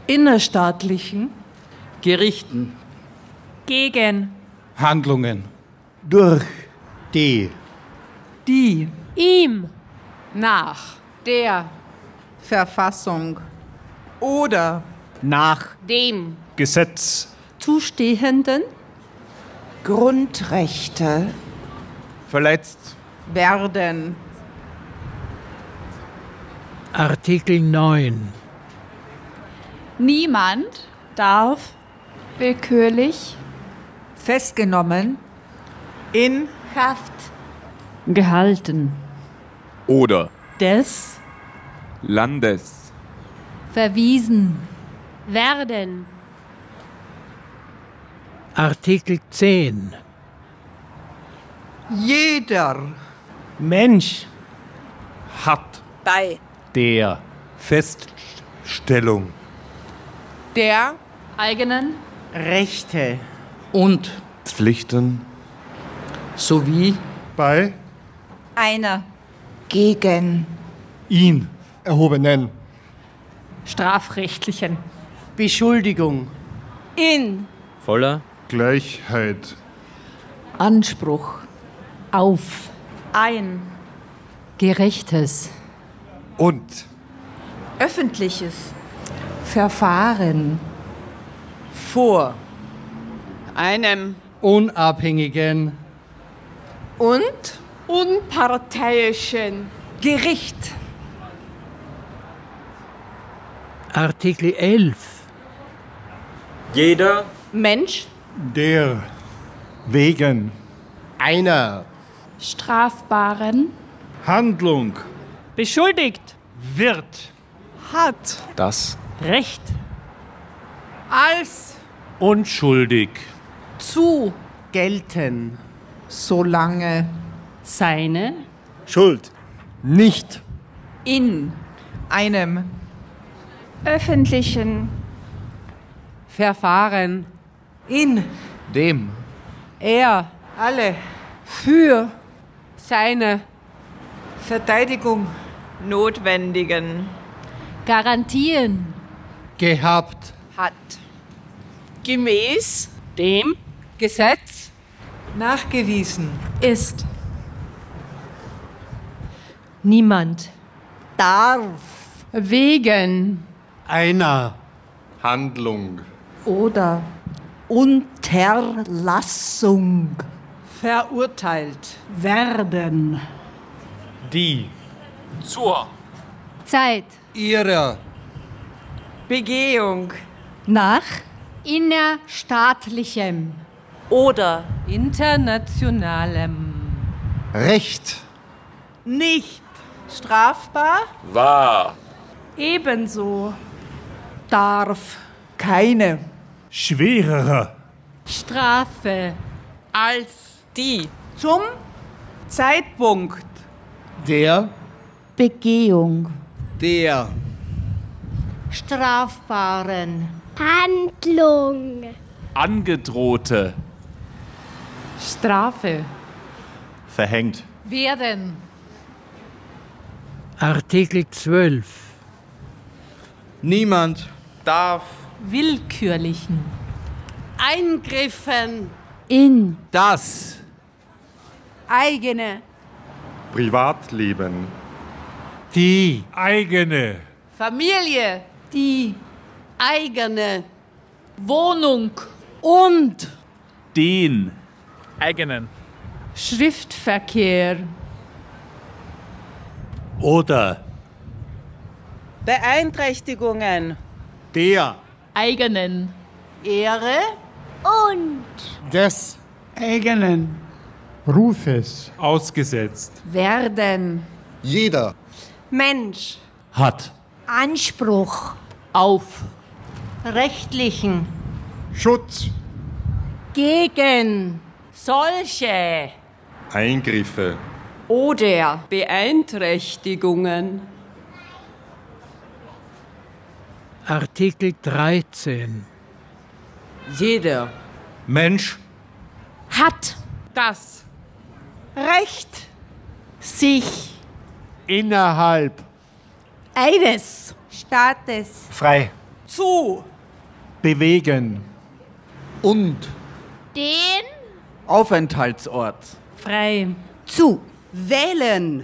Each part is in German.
innerstaatlichen Gerichten, Gegen. Handlungen. Durch. Die. Ihm. nach Der. Verfassung. oder Nach Dem. Gesetz. Zustehenden. Grundrechte Verletzt. Werden. Artikel 9. Niemand Darf. willkürlich festgenommen in Haft. Gehalten. oder Des. Landes, Verwiesen. Werden. Artikel 10. jeder Mensch. Hat. bei Der. Feststellung. Der. Eigenen. Rechte. und Pflichten sowie Bei. Einer. gegen Ihn. Erhobenen. Strafrechtlichen. Beschuldigung. In. voller Gleichheit. Anspruch Auf. Ein. Gerechtes. Und. Öffentliches. Verfahren Vor. einem Unabhängigen. Und. Unparteiischen. Gericht Artikel 11. jeder Mensch. Der. Wegen. Einer. strafbaren Handlung. Beschuldigt. Wird. hat das Recht. Als. Unschuldig. Zu. Gelten. solange Seine. Schuld. Nicht. In. einem öffentlichen Verfahren. in dem Er. alle Für. Seine. Verteidigung Notwendigen. Garantieren. Gehabt. Hat. Gemäß. Dem. Gesetz. nachgewiesen Ist. Niemand. darf wegen Einer. Handlung. oder Unterlassung Verurteilt. werden Die. zur Zeit. Ihrer. Begehung. nach Innerstaatlichem. Oder. Internationalem. Recht. Nicht. Strafbar. war Ebenso. darf keine Schwererer. Strafe. Als. Die. Zum. Zeitpunkt. Der. Begehung Der. Strafbaren. Handlung. Angedrohte. Strafe. Verhängt. Werden. Artikel 12. niemand darf Willkürlichen. Eingriffen. In. das Eigene. Privatleben. Die. Eigene. Familie. Die. Eigene. Wohnung. und Den. Eigenen. Schriftverkehr. Oder. Beeinträchtigungen. Der. Eigenen. Ehre. Und Des. eigenen Rufes. Ausgesetzt. Werden. Jeder. Mensch. Hat. Anspruch Auf. rechtlichen Schutz. Gegen. Solche. Eingriffe. Oder. Beeinträchtigungen. Artikel 13. Jeder. Mensch. Hat. Das. Recht Sich. Innerhalb. eines Staates Frei. Zu. Bewegen. Und. Den. Aufenthaltsort. Frei. Zu. Wählen.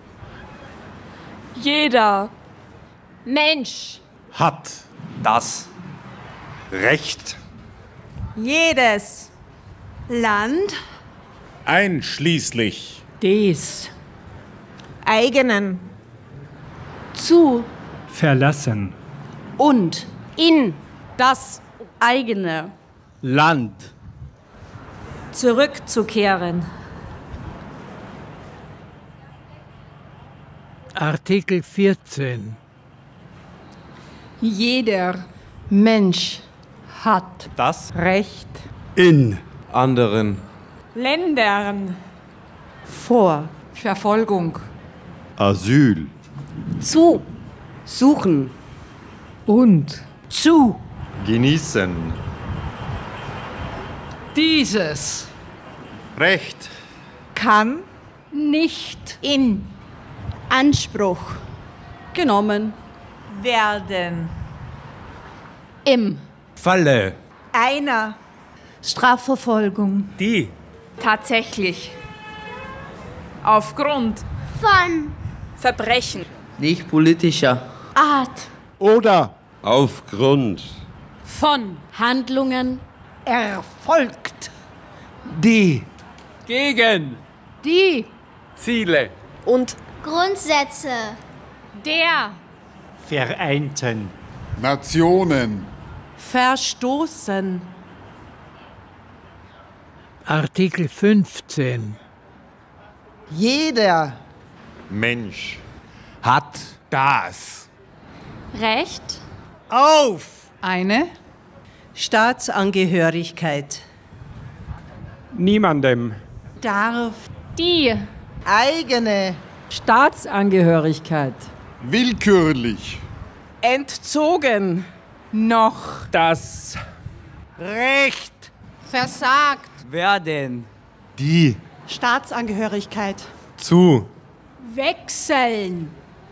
Jeder. Mensch. Hat. Das. Recht. Jedes. Land. Einschließlich. Des. Eigenen. Zu. Verlassen. Und. In. Das. Eigene. Land. Zurückzukehren. Artikel 14. Jeder Mensch hat Das. Recht. In. Anderen. Ländern. Vor. Verfolgung. Asyl. Zu. Suchen. Und Zu. Genießen. dieses Recht. Kann. nicht In. Anspruch. Genommen. Werden. Im. Falle. Einer. Strafverfolgung. Die. tatsächlich. Aufgrund Von. Verbrechen. Nicht politischer. Art. Oder. Aufgrund. Von. Handlungen. Erfolgt. Die. Gegen. Die. Ziele. Und Grundsätze. Der. Vereinten. Nationen. verstoßen. Artikel 15. Jeder. Mensch. Hat. Das. Recht. Auf. eine Staatsangehörigkeit. Niemandem. Darf. Die. Eigene. Staatsangehörigkeit. Willkürlich. Entzogen. Noch. Das. Recht. Versagt. Werden. Die. Staatsangehörigkeit. Zu. Wechseln.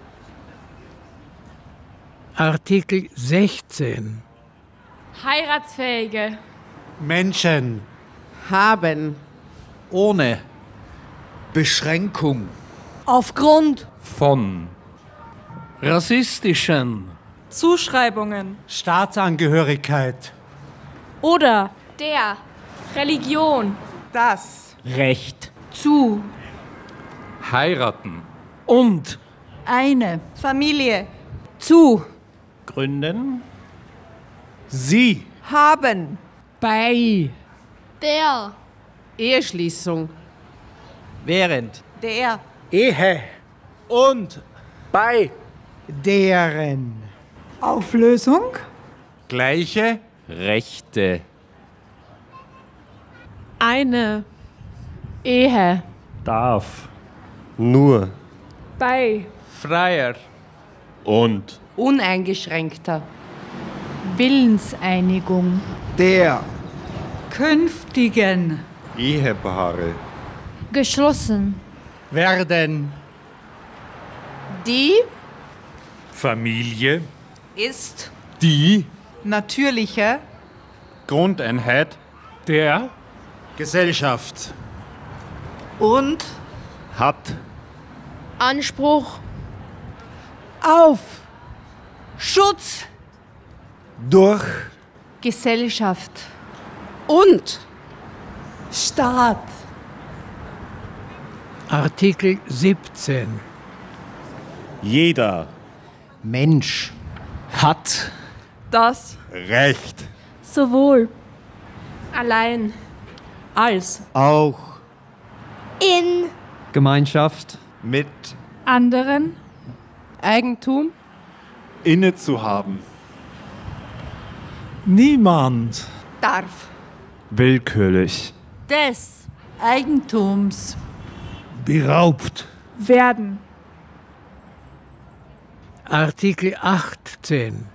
Artikel 16. Heiratsfähige. Menschen. Haben. Ohne. Beschränkung. Aufgrund. Von. Rassistischen. Zuschreibungen. Staatsangehörigkeit. Oder. Der. Religion. Das. Recht. Zu. Heiraten. Und Eine. Familie. Zu. Gründen. Sie. Haben. bei Der. Eheschließung. Während. Der. Ehe. Und. Bei. Deren. Auflösung. Gleiche. Rechte. Eine. Ehe. Darf. Nur. Bei. Freier. Und. Uneingeschränkter. Willenseinigung. Der. künftigen Ehepaare. Geschlossen. Werden. Die Familie. ist Die. Natürliche. Grundeinheit. Der. Gesellschaft. Und. Hat. Anspruch. Auf. Schutz. Durch. Gesellschaft. und Staat. Artikel 17. Jeder. Mensch. Hat. das Recht. Sowohl. Allein. Als. Auch. In. Gemeinschaft. Mit. Anderen. Eigentum. Inne zu haben. Niemand. Darf. Willkürlich. Des. Eigentums. Beraubt. Werden. Artikel 18.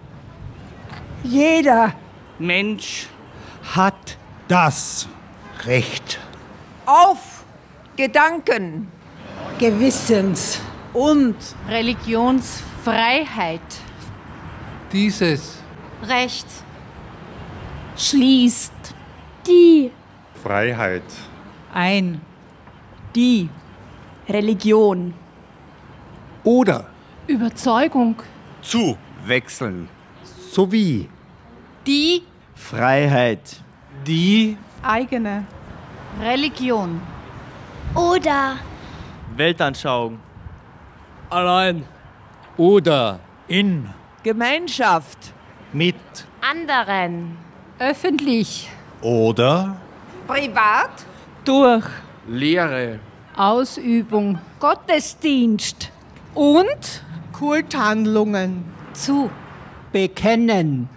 Jeder. Mensch. Hat. Das. Recht. Auf. Gedanken. Gewissens. Und. Religionsfreiheit. dieses Recht. Schließt. Die. Freiheit. Ein. Die. Religion. Oder. Überzeugung. Zu. Wechseln. Sowie. Die. Freiheit. Die. Eigene. Religion. Oder. Weltanschauung. Allein. Oder. In. Gemeinschaft. Mit. Anderen. Öffentlich. Oder. Privat. Durch. Lehre. Ausübung. Gottesdienst. Und Kulthandlungen. zu. Bekennen.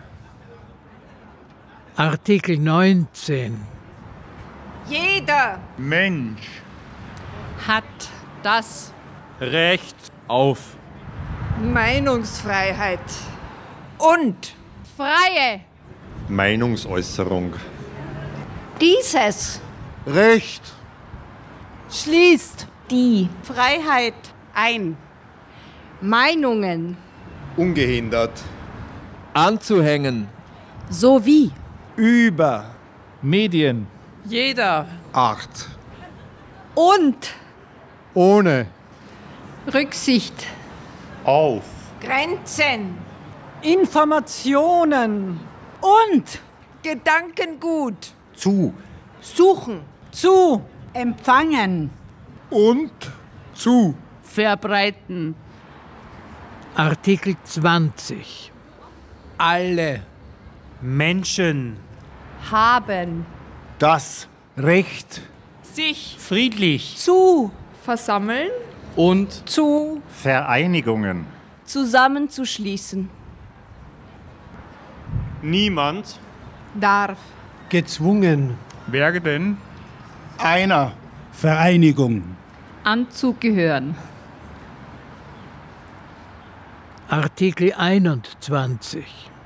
Artikel 19. Jeder. Mensch. Hat das. Recht auf. Meinungsfreiheit. Und Freie. Meinungsäußerung. dieses Recht. schließt Die. Freiheit Ein. Meinungen. Ungehindert. Anzuhängen. Sowie. Über. Medien. Jeder. Art. und Ohne. Rücksicht. Auf. Grenzen Informationen. und Gedankengut Zu. suchen. Zu. Empfangen. Und. Zu. Verbreiten. Artikel 20. Alle. Menschen. Haben. Das Recht. Sich. Friedlich. Zu Versammeln. Und zu Vereinigungen. Zusammenzuschließen. Niemand. darf Gezwungen. Werden. Einer. Vereinigung. Anzugehören. Artikel 21.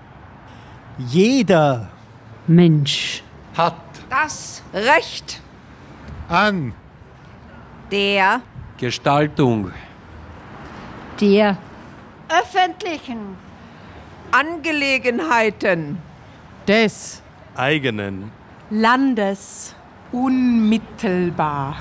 Jeder. Mensch. Hat. das Recht An. der Gestaltung. Der. öffentlichen Angelegenheiten Des. Eigenen. Landes. unmittelbar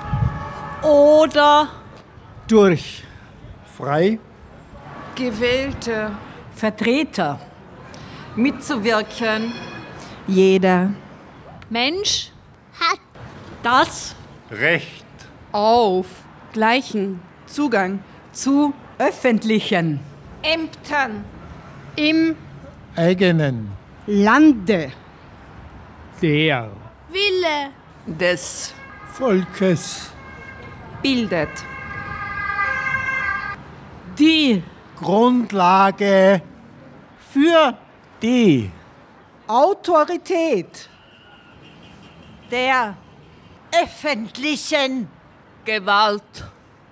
Oder. Durch. Frei. gewählte Vertreter. Mitzuwirken. jeder Mensch. Hat. Das. Recht. Auf. Gleichen. Zugang. Zu öffentlichen. Ämtern Im. Eigenen. Lande. Der. Wille. des Volkes. bildet Die. Grundlage. Für. Die. Autorität. der Öffentlichen. Gewalt.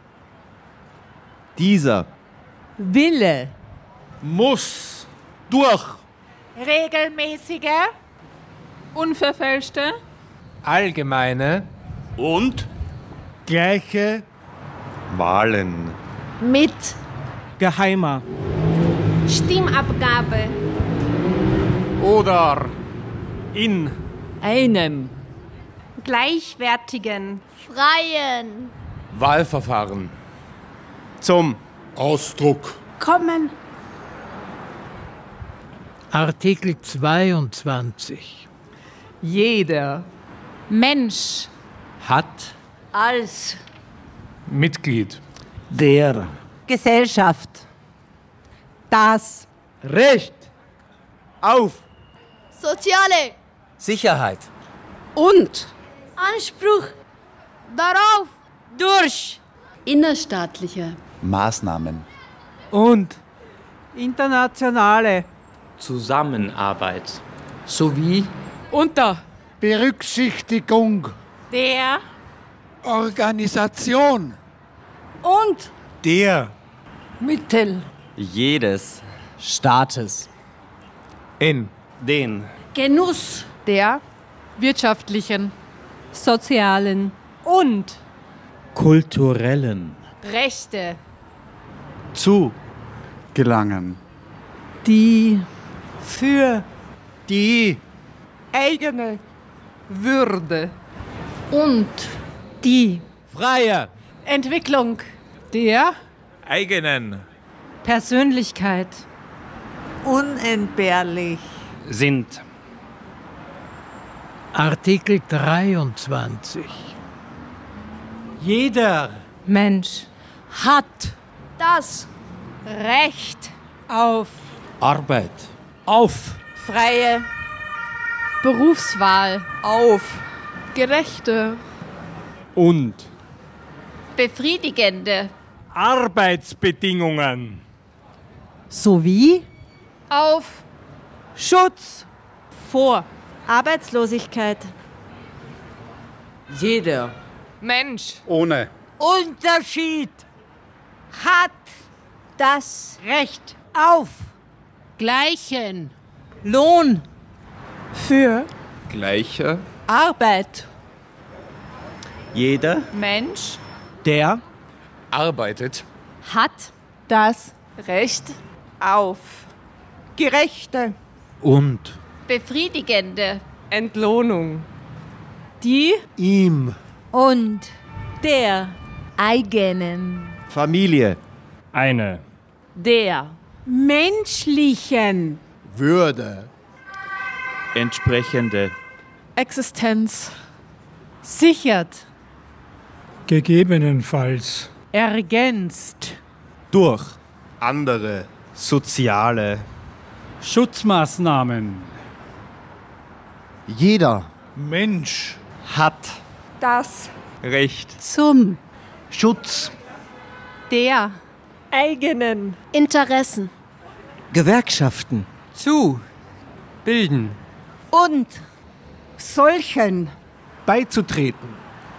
Dieser. Wille. Muss. Durch. regelmäßige Unverfälschte. Allgemeine. Und. Gleiche. Wahlen. mit Geheimer. Stimmabgabe. Oder. In. Einem. Gleichwertigen. Freien. Wahlverfahren. Zum. Ausdruck. Kommen. Artikel 22. Jeder. Mensch. Hat. als Mitglied. Der. Gesellschaft das Recht. Auf. Soziale. Sicherheit. Und. Anspruch. Darauf. Durch. Innerstaatliche. Maßnahmen. Und. Internationale. Zusammenarbeit. Sowie Unter. Berücksichtigung. Der. Organisation. und Der. Mittel jedes. Staates. In. Den. Genuss. Der. Wirtschaftlichen. Sozialen. Und. Kulturellen. Rechte. Zu. Gelangen. Die. Für. Die. Eigene. Würde. Und. Die. Freie. Entwicklung. Der. Eigenen. Persönlichkeit. Unentbehrlich. Sind. Artikel 23. Jeder. Mensch. Hat. Das. Recht. Auf. Arbeit. Auf. Freie. Berufswahl. Auf. Gerechte. Und. Befriedigende. Arbeitsbedingungen. Sowie. Auf. Schutz. Vor. Arbeitslosigkeit. Jeder. Mensch. Ohne. Unterschied. Hat. Das. Recht. Auf. Gleichen. Lohn. Für. Gleiche. Arbeit. Jeder. Mensch. Der. Arbeitet. Hat. Das. Recht. Auf. Gerechte. Und. Befriedigende. Entlohnung. Die. Ihm. Und. Der. Eigenen. Familie. Eine. Der. Menschlichen. Würde. Entsprechende. Existenz. Sichert. Gegebenenfalls. Ergänzt. Durch. Andere. Soziale. Schutzmaßnahmen. Jeder. Mensch. Hat. Das. Recht. Zum. Schutz. Der. Eigenen. Interessen. Gewerkschaften. Zu. Bilden. Und. Solchen. Beizutreten.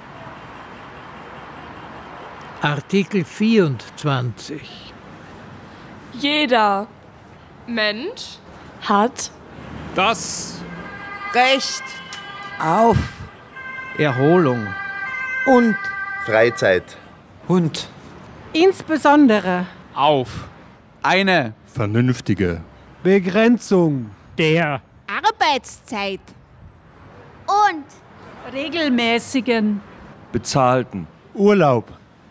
Artikel 24. Jeder Mensch hat Das. Recht. Auf. Erholung. Und. Freizeit. Hund. insbesondere Auf. Eine. Vernünftige. Begrenzung. Der. Arbeitszeit. Und. regelmäßigen Bezahlten. Urlaub.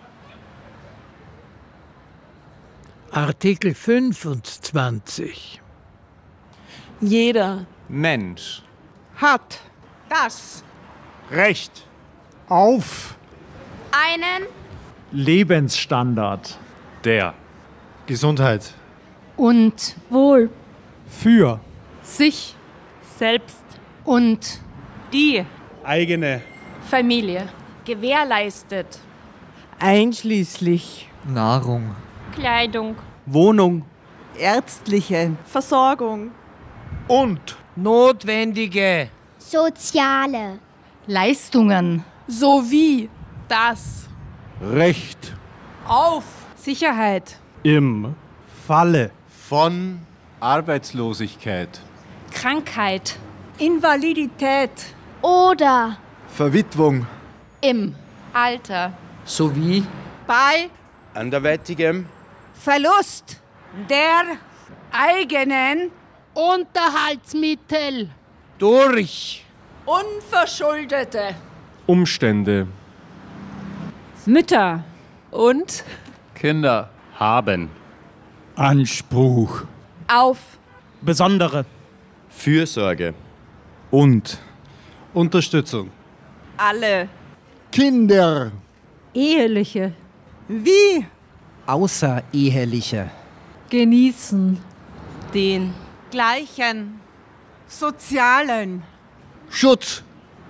Artikel 25. jeder Mensch. hat das Recht. Auf. Einen. Lebensstandard. Der. Gesundheit. Und. Wohl. Für. sich Selbst. und die Eigene. Familie gewährleistet Einschließlich. Nahrung. Kleidung. Wohnung. Ärztliche. Versorgung Und. Notwendige. Soziale. Leistungen sowie das Recht. auf Sicherheit Im. Falle. Von Arbeitslosigkeit. Krankheit Invalidität. Oder. Verwitwung. im Alter Sowie. bei Anderweitigem. Verlust. Der. eigenen Unterhaltsmittel. Durch. unverschuldete Umstände. Mütter und Kinder. Haben. Anspruch. auf Besondere. Fürsorge. Und. Unterstützung. alle Kinder. Eheliche. Wie? Außereheliche. genießen den gleichen sozialen Schutz.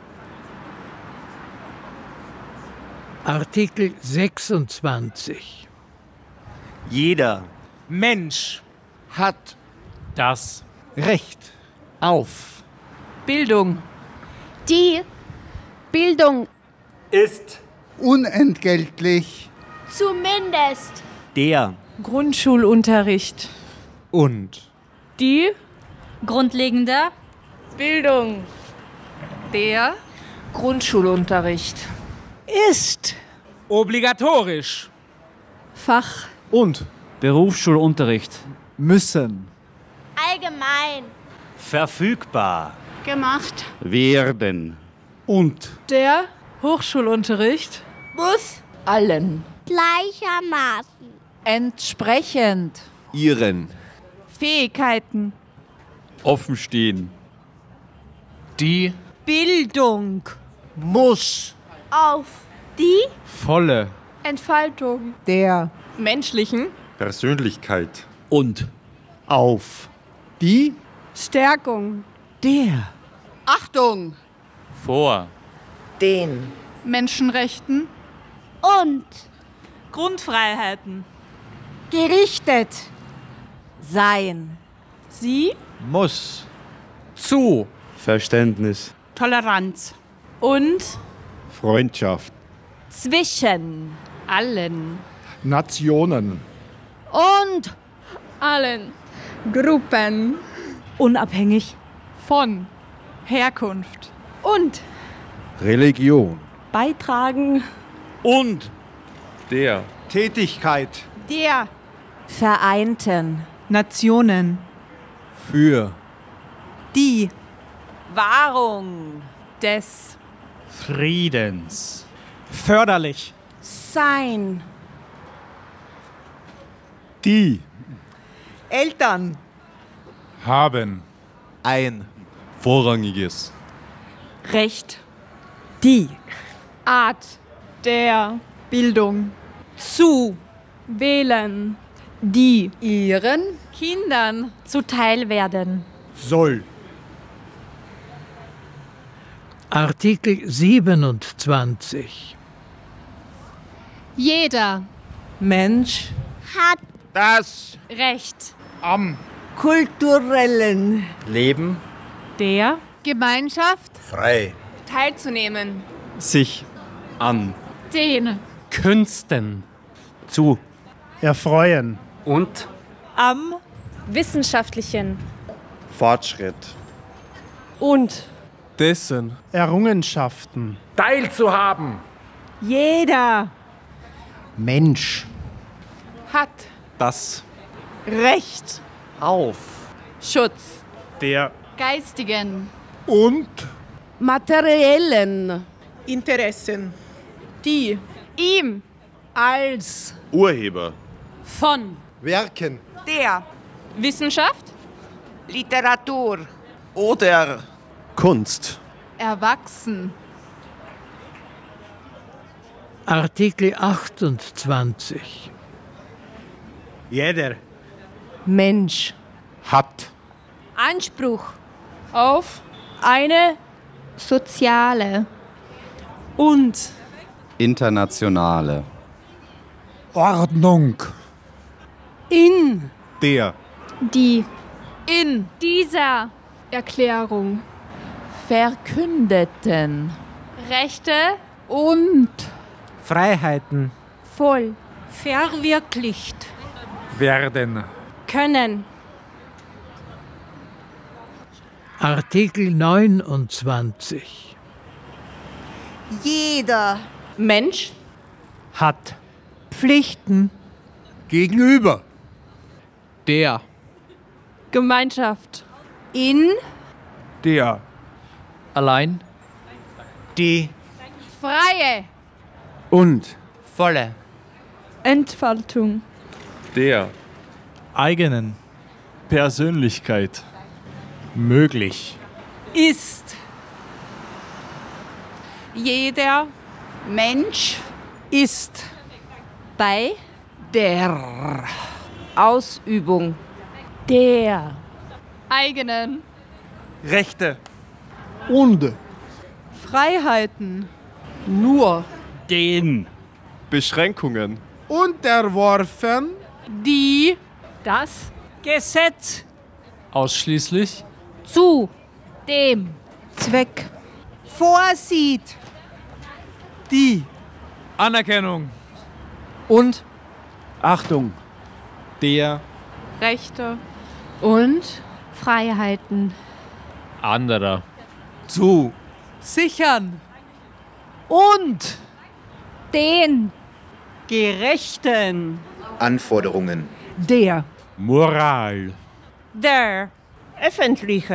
Artikel 26. Jeder. Mensch. Hat. Das Recht. Auf. Bildung Die. Bildung. Ist. Unentgeltlich. Zumindest. Der. Grundschulunterricht Und. die Grundlegender. Bildung der Grundschulunterricht Ist. Obligatorisch. Fach Und. Berufsschulunterricht. Müssen. Allgemein. Verfügbar. Gemacht. Werden. Und. Der Hochschulunterricht. Muss. Allen. Gleichermaßen. Entsprechend. Ihren. Fähigkeiten. Offenstehen. Die Bildung. Muss. Auf. Die volle Entfaltung. Der Menschlichen. Persönlichkeit. und Auf. Die Stärkung. Der Achtung. Vor. den Menschenrechten. und Grundfreiheiten. gerichtet. Sein. Sie muss zu Verständnis. Toleranz. und Freundschaft. Zwischen. Allen. Nationen. Und Allen. Gruppen. Unabhängig. Von. Herkunft. Und. Religion. Beitragen. Und. Der. Tätigkeit. Der. Vereinten. Nationen. Für. Die Wahrung. des Friedens. förderlich Sein. Die. Eltern. Haben. ein Vorrangiges. Recht. Die. Art. Der. Bildung. Zu. Wählen. Die Ihren. Kindern zuteil werden. Soll. Artikel 27. Jeder. Mensch. hat Das. Recht. Am. Kulturellen. Leben. Der Gemeinschaft. Frei. Teilzunehmen. Sich. An. Den. Künsten Zu. Erfreuen. Und. Am. Wissenschaftlichen. Fortschritt. Und. dessen Errungenschaften. teilzuhaben jeder Mensch. Hat. das Recht. auf Schutz. Der. Geistigen. Und. Materiellen Interessen. Die Ihm. als Urheber. Von. Werken. der Wissenschaft. Literatur. Oder. Kunst. Erwachsen. Artikel 28. Jeder. Mensch. Hat. Anspruch. Auf. Eine. Soziale. Und internationale Ordnung. in Der. Die. in Dieser. Erklärung. Verkündeten. Rechte. und Freiheiten Voll. Verwirklicht. werden Können. Artikel 29. jeder Mensch hat Pflichten. Gegenüber. der Gemeinschaft. In der allein Die. Freie. und volle Entfaltung. Der. Eigenen. Persönlichkeit. Möglich. ist jeder Mensch ist Bei. der Ausübung Der. Eigenen. Rechte. Und. Freiheiten nur Den. Beschränkungen. Unterworfen. Die. Das. Gesetz ausschließlich Zu. Dem. Zweck vorsieht. Die Anerkennung und Achtung der Rechte. Und. Freiheiten. Anderer. zu sichern und Den. Gerechten Anforderungen. der Moral. Der. öffentliche,